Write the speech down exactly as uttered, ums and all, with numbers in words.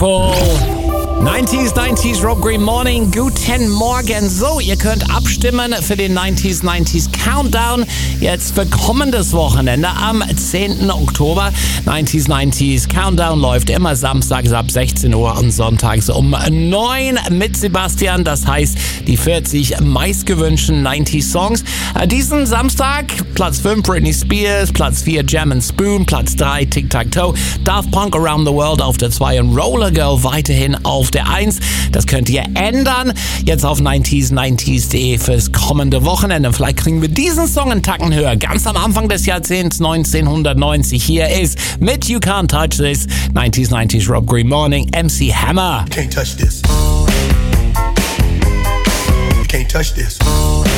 Bull. neunziger, neunziger Rob Green Morning, guten Morgen. So, ihr könnt abstimmen für den neunziger, neunziger Countdown jetzt für kommendes Wochenende am zehnten Oktober. neunziger, neunziger Countdown läuft immer samstags ab sechzehn Uhr und sonntags um neun mit Sebastian. Das heißt, die vierzig meistgewünschten neunziger Songs. Diesen Samstag Platz fünf Britney Spears, Platz vier Jam and Spoon, Platz drei Tic-Tac-Toe, Daft Punk Around the World auf der zwei und Roller Girl weiterhin auf der eins. Das könnt ihr ändern. Jetzt auf neunziger neunziger punkt de fürs kommende Wochenende. Vielleicht kriegen wir diesen Song einen Tacken höher. Ganz am Anfang des Jahrzehnts neunzehnhundertneunzig. Hier ist mit You Can't Touch This. neunziger, neunziger Rob Green Morning, M C Hammer. You can't touch this. You can't touch this.